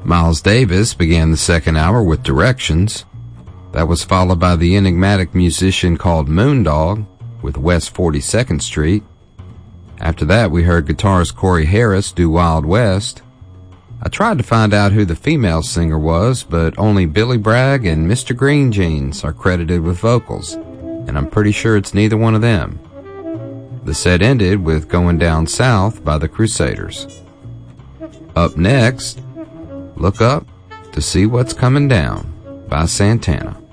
Miles Davis began the second hour with Directions. That was followed by the enigmatic musician called Moondog with West 42nd Street. After that, we heard guitarist Corey Harris do Wild West. I tried to find out who the female singer was, but only Billy Bragg and Mr. Green Jeans are credited with vocals, and I'm pretty sure it's neither one of them. The set ended with Going Down South by the Crusaders. Up next, Look Up to See What's Coming Down by Santana.